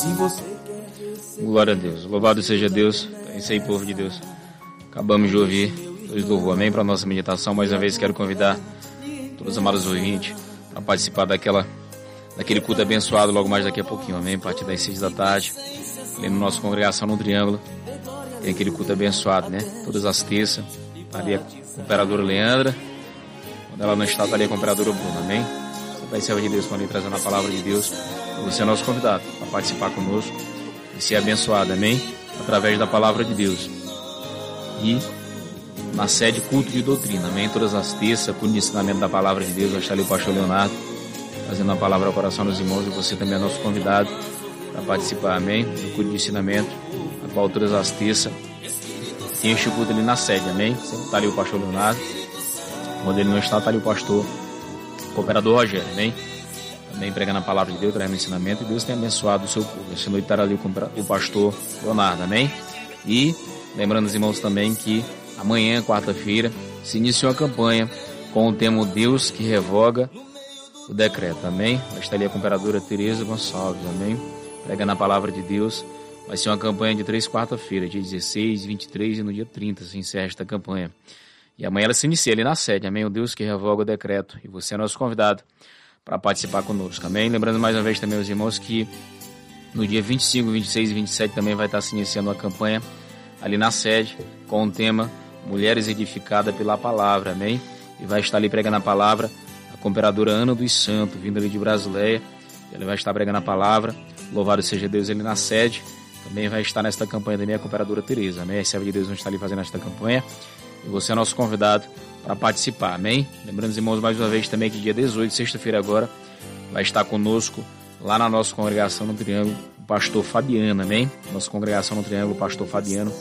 Glória a Deus. Louvado seja Deus. É isso aí, povo de Deus. Acabamos de ouvir dois louvor. Amém? Para a nossa meditação. Mais uma vez quero convidar todos os amados ouvintes para participar daquele culto abençoado logo mais daqui a pouquinho. Amém? A partir das 6 da tarde. Ali na nossa congregação no Triângulo. Tem aquele culto abençoado, né? Todas as terças. Tá ali a cooperadora Leandra. Quando ela não está, tá ali a cooperadora Bruna. Amém? Você vai serva de Deus quando ele trazendo a palavra de Deus. Você é nosso convidado para participar conosco e ser abençoado, amém? Através da palavra de Deus. E na sede culto de doutrina, amém? Todas as terças, culto de ensinamento da palavra de Deus. Vai estar ali o pastor Leonardo, trazendo a palavra ao coração dos irmãos. E você também é nosso convidado para participar, amém? Do culto de ensinamento, a qual todas as terças tem este culto ali na sede, amém? Sempre está ali o pastor Leonardo. Quando ele não está, está ali o pastor cooperador Rogério, amém? Também pregando a palavra de Deus, trazendo ensinamento, e Deus tem abençoado o seu povo. Essa noite estará ali o pastor Leonardo, amém? E lembrando os irmãos também que amanhã, quarta-feira, se iniciou a campanha com o tema Deus que revoga o decreto, amém? Vai estar ali a cooperadora Tereza Gonçalves, amém? Pregando a palavra de Deus. Vai ser uma campanha de 3 quarta-feira, dia 16, 23 e no dia 30 se encerra esta campanha. E amanhã ela se inicia ali na sede, amém? O Deus que revoga o decreto. E você é nosso convidado para participar conosco, amém? Lembrando mais uma vez também os irmãos que no dia 25, 26 e 27 também vai estar se iniciando uma campanha ali na sede com o tema Mulheres Edificadas pela Palavra, amém? E vai estar ali pregando a palavra a cooperadora Ana dos Santos, vindo ali de Brasileia. Ela vai estar pregando a palavra, louvado seja Deus, ele na sede. Também vai estar nesta campanha também a cooperadora Tereza, amém? A serva de Deus vai estar ali fazendo esta campanha. E você é nosso convidado para participar, amém? Lembrando os irmãos mais uma vez também que dia 18, sexta-feira agora, vai estar conosco lá na nossa congregação no Triângulo, o pastor Fabiano, amém? Nossa congregação no Triângulo, o pastor Fabiano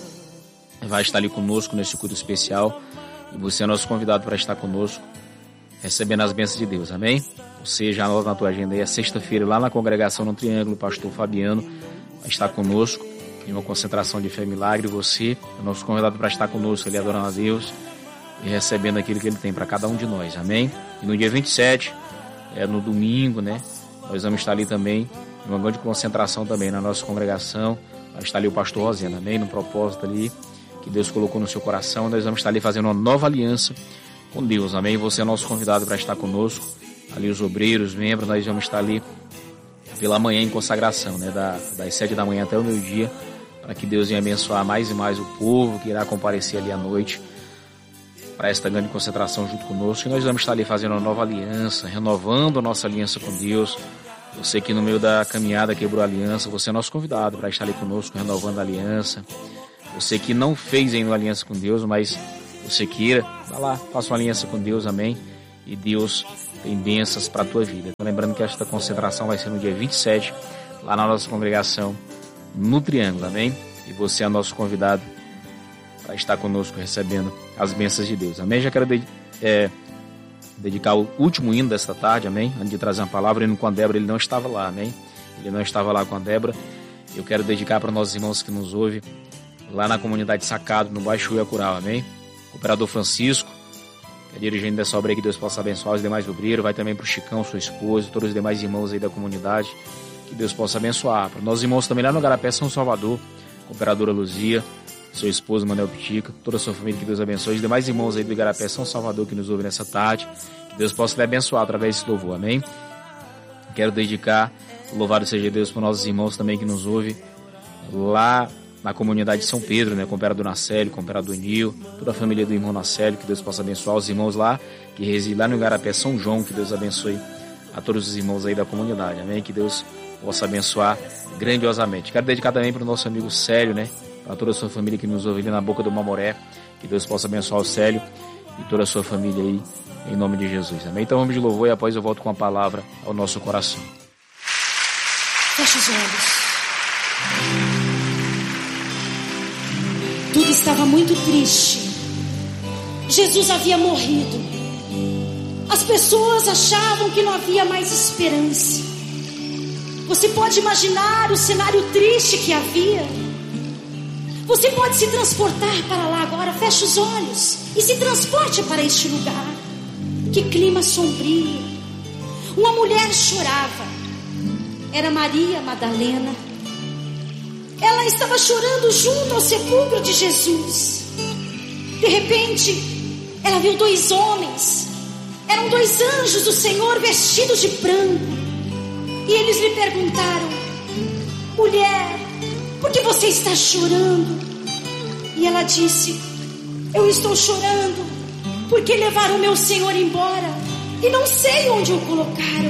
vai estar ali conosco nesse culto especial. E você é nosso convidado para estar conosco, recebendo as bênçãos de Deus, amém? Você já anota na tua agenda aí, a sexta-feira lá na congregação no Triângulo, o pastor Fabiano vai estar conosco em uma concentração de fé e milagre. Você é nosso convidado para estar conosco ali adorando a Deus e recebendo aquilo que ele tem para cada um de nós, amém? E no dia 27, no domingo, né? Nós vamos estar ali também, em uma grande concentração também na nossa congregação. Vai estar ali o pastor Rosena, amém? No propósito ali que Deus colocou no seu coração. Nós vamos estar ali fazendo uma nova aliança com Deus, amém? Você é nosso convidado para estar conosco. Ali os obreiros, membros, nós vamos estar ali pela manhã em consagração, né? Das 7 da manhã até o meio-dia, para que Deus venha abençoar mais e mais o povo que irá comparecer ali à noite para esta grande concentração junto conosco. E nós vamos estar ali fazendo uma nova aliança, renovando a nossa aliança com Deus. Você que no meio da caminhada quebrou a aliança, você é nosso convidado para estar ali conosco, renovando a aliança. Você que não fez ainda uma aliança com Deus, mas você queira, vá lá, faça uma aliança com Deus, amém? E Deus tem bênçãos para a tua vida. Então, lembrando que esta concentração vai ser no dia 27, lá na nossa congregação no Triângulo, amém? E você é nosso convidado para estar conosco recebendo as bênçãos de Deus, amém? Já quero dedicar o último hino desta tarde, amém? Antes de trazer uma palavra, indo com a Débora, ele não estava lá, amém? Ele não estava lá com a Débora. Eu quero dedicar para nossos irmãos que nos ouvem lá na comunidade Sacado, no Baixo Uiacural, amém? O cooperador Francisco, que é dirigente dessa obra aí, que Deus possa abençoar os demais obreiros. Vai também para o Chicão, sua esposa, todos os demais irmãos aí da comunidade, que Deus possa abençoar. Para nossos irmãos também lá no Garapé, São Salvador, cooperadora Luzia, seu esposo Manuel Pitica, toda a sua família, que Deus abençoe. Os demais irmãos aí do Garapé, São Salvador, que nos ouvem nessa tarde, que Deus possa lhe abençoar através desse louvor, amém? Quero dedicar o louvado seja Deus para nossos irmãos também que nos ouvem lá na comunidade de São Pedro, né? Com o Imperador Nacélio, com o Imperador Nil, toda a família do irmão Nacélio, que Deus possa abençoar os irmãos lá, que residem lá no Igarapé São João, que Deus abençoe a todos os irmãos aí da comunidade, amém? Que Deus possa abençoar grandiosamente. Quero dedicar também para o nosso amigo Célio, né? Para toda a sua família que nos ouve ali na Boca do Mamoré, que Deus possa abençoar o Célio e toda a sua família aí, em nome de Jesus, amém? Então vamos de louvor e após eu volto com a palavra ao nosso coração. Feche os olhos. Tudo estava muito triste. Jesus havia morrido. As pessoas achavam que não havia mais esperança. Você pode imaginar o cenário triste que havia. Você pode se transportar para lá agora. Feche os olhos e se transporte para este lugar. Que clima sombrio. Uma mulher chorava. Era Maria Madalena. ela estava chorando junto ao sepulcro de Jesus. De repente, ela viu 2 homens. Eram 2 anjos do Senhor vestidos de branco. E eles lhe perguntaram: mulher, por que você está chorando? E ela disse: eu estou chorando porque levaram meu Senhor embora e não sei onde o colocaram.